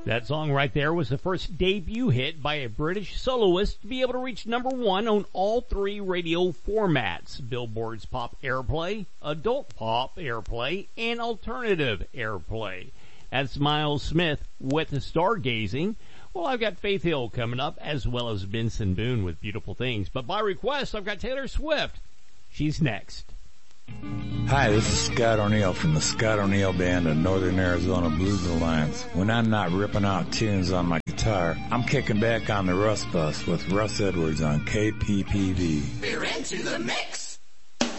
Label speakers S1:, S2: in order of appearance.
S1: That song right there was the first debut hit by a British soloist to be able to reach number one on all three radio formats: Billboard's Pop Airplay, Adult Pop Airplay, and Alternative Airplay. That's Miles Smith with Stargazing. Well, I've got Faith Hill coming up, as well as Benson Boone with Beautiful Things. But by request, I've got Taylor Swift. She's next.
S2: Hi, this is Scott O'Neill from the Scott O'Neill Band of Northern Arizona Blues Alliance. When I'm not ripping out tunes on my guitar, I'm kicking back on the Russ Bus with Russ Edwards on KPPV.
S3: We're into the mix.